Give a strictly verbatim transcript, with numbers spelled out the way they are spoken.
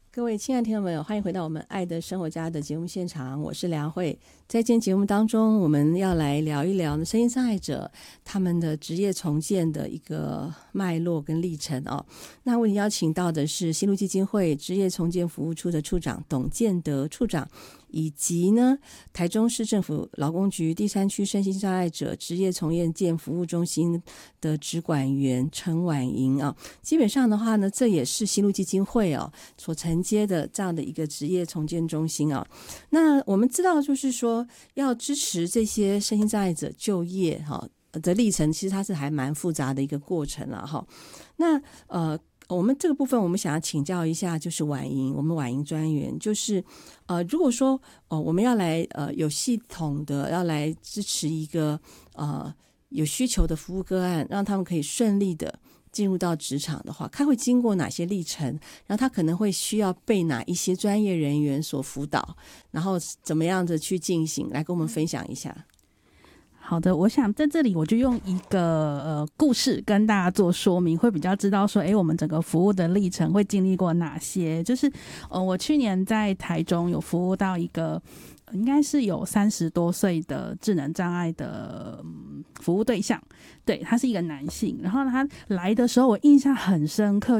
各位亲爱的听众朋友，欢迎回到我们爱的生活家的节目现场，我是梁慧。在今天节目当中，我们要来聊一聊身心障碍者他们的职业重建的一个脉络跟历程哦。那为你邀请到的是新路基金会职业重建服务处的处长董建德处长，以及呢台中市政府劳工局第三区身心障碍者职业重建服务中心的职管员陈婉莹啊。基本上的话呢，这也是新路基金会哦所承接的这样的一个职业重建中心啊。那我们知道就是说要支持这些身心障碍者就业哈的历程，其实它是还蛮复杂的一个过程了哈。那呃我们这个部分我们想要请教一下就是婉莹，我们婉莹专员，就是呃如果说呃我们要来呃有系统的要来支持一个呃有需求的服务个案，让他们可以顺利的进入到职场的话，他会经过哪些历程，然后他可能会需要被哪一些专业人员所辅导，然后怎么样的去进行，来跟我们分享一下。 好的，我想在这里我就用一个呃故事跟大家做说明，会比较知道说，哎，我们整个服务的历程会经历过哪些。就是呃，我去年在台中有服务到一个应该是有三十多岁的智能障碍的、嗯、服务对象，对，他是一个男性。然后他来的时候，我印象很深刻。